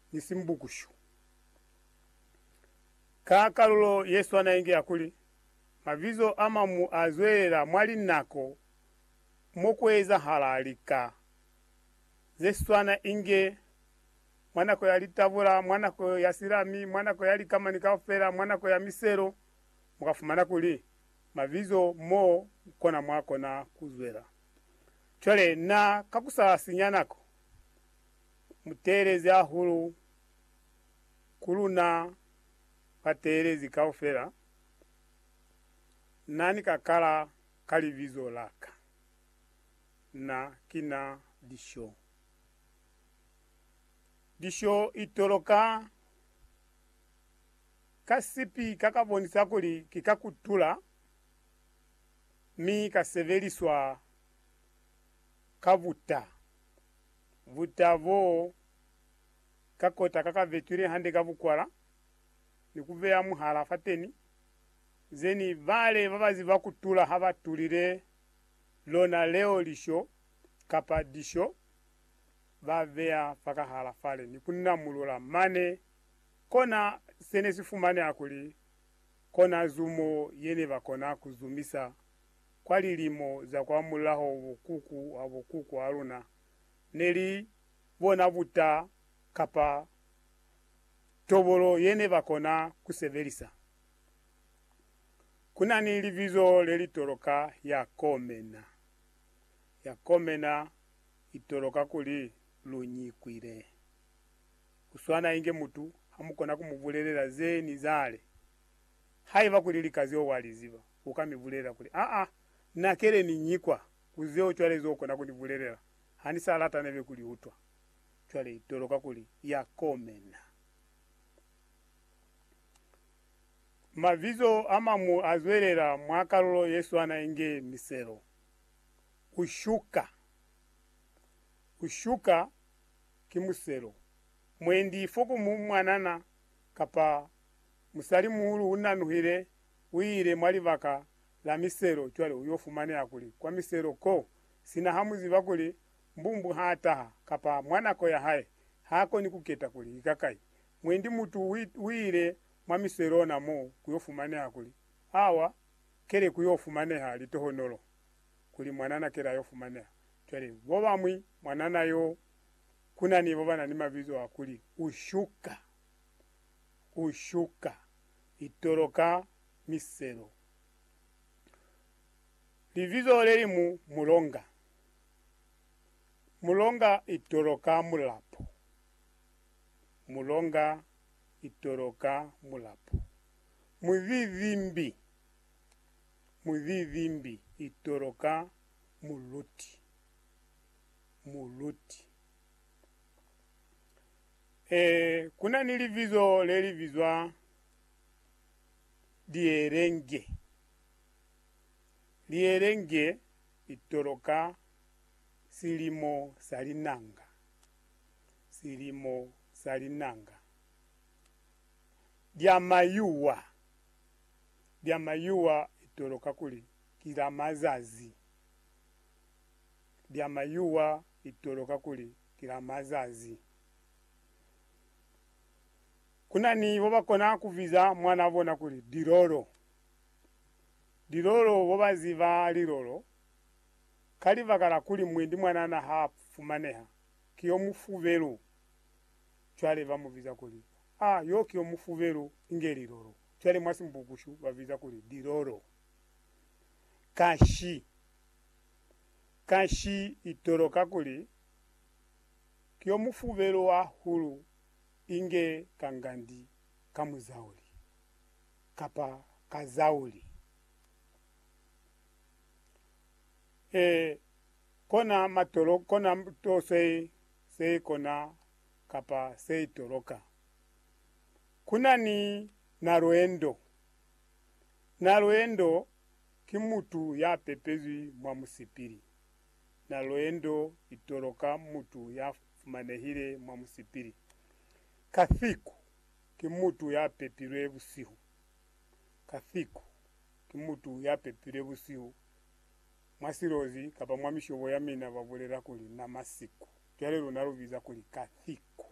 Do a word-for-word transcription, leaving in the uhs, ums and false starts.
nisimbukushu kakalulo Yesu anaingia kuli mavizo ama mu azwera mwali nako mokweza halalika zeswana inge mwanako yalitabula mwanako yasirami mwanako yali kama nikafera mwanako ya misero mukafumana kuli mavizo mo kona mwako na kuzwera chole na kakusa sinyanako mutereze ahuru kuluna paterezi kaufera nani kakala kali vizo laka na kina disho disho itoloka kasipi kakabonisa kuli kikakutula mi kaseveliswa kavuta vutavo kakota kakavetule hande kavukwala nikuveya muhala fateni zeni vale vabazi vakutula havatulire lona leo lisho kapa disho vaveya fakahala fale nikunamulula mane kona sene sifumane akuli kona zumo yene vakona kuzumisa kwa lilimo za kwa mulaho vukuku avukuku aluna neli vona vuta kapa tobolo yene vakona kusevelisa kuna nili vizo leli toroka ya komena ya komena itoroka kuli lunyikwire kuswana inge mutu hamukona kumuvulerera zeni zale haiva kulili kazi owaliziva ukamivulera kuli a a nakere ni nyikwa kuzeo chwale zokona kunivulerera hani salata neve kuli utwa chwale itoroka kuli ya komena mavizo ama mu azwerera mwakalulo Yesu anainge misero ushuka ushuka kimusero mwendi foku mumwanana kapa musali muhulu unanuhire uire mwalivaka la misero chwale uyofumane akuli kwa misero ko sina hamuzi vakuli mbumbu hataha kapa mwana ko ya hae hako ni kuketa kuli ikakai mwendi mutu uire mwa misero na mo kuyofumane akuli awa kere kuyofumane hali tohonolo kuli mwanana kera yofumane chwale vovamwi mwanana yo kuna ni vovana ni mavizo akuli ushuka ushuka itoroka misero livizo lelimu mulonga mulonga itoroka mulapo mulonga itoroka mulapo muvivimbi muvivimbi itoroka muluti muluti e, kuna nilivizo lelivizwa dierenge dierenge itoroka silimo salinanga silimo salinanga diamayuwa diamayuwa itoroka kuli kilamazazi diamayuwa itoroka kuli kilamazazi kuna ni wabakona kuviza mwana vona kuli diroro diroro wabaziva liroro kali vakala kuli mwendi mwana na hafumaneha kiyo mufuvero chwale vamuviza kuli ah yo kiyo mufuvero ingeliroro chwale mwasimbukushu vaviza kuli diroro kashi kashi itoroka kuli kiyo mufuvero wa hulu inge kangandi kamuzauli kapa kazauli e kona matoro kona to sei sei kona kapa sei toroka kuna ni naroendo naroendo kimutu ya pepezi mwa musipiri naroendo itoroka mutu ya manehire mwa musipiri kathiku kimutu ya pepire busihu kathiku kimutu ya pepire busihu mwasirozi kapa mwamishobo ya mina babulera kuli na masiku twale lunaruviza kuli kathiku